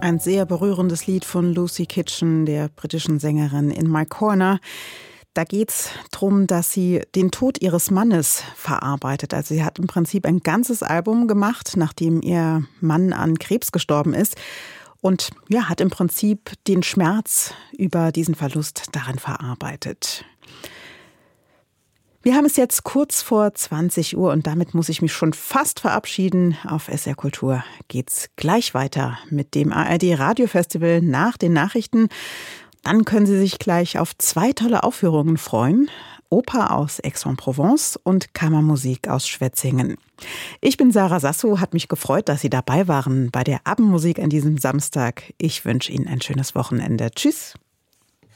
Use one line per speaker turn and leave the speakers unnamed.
Ein sehr berührendes Lied von Lucy Kitchen, der britischen Sängerin, In My Corner. Da geht's darum, dass sie den Tod ihres Mannes verarbeitet. Also sie hat im Prinzip ein ganzes Album gemacht, nachdem ihr Mann an Krebs gestorben ist. Und ja, hat im Prinzip den Schmerz über diesen Verlust darin verarbeitet. Wir haben es jetzt kurz vor 20 Uhr und damit muss ich mich schon fast verabschieden. Auf SR Kultur geht's gleich weiter mit dem ARD Radiofestival nach den Nachrichten. Dann können Sie sich gleich auf 2 tolle Aufführungen freuen. Oper aus Aix-en-Provence und Kammermusik aus Schwetzingen. Ich bin Sarah Sasso, hat mich gefreut, dass Sie dabei waren bei der Abendmusik an diesem Samstag. Ich wünsche Ihnen ein schönes Wochenende. Tschüss.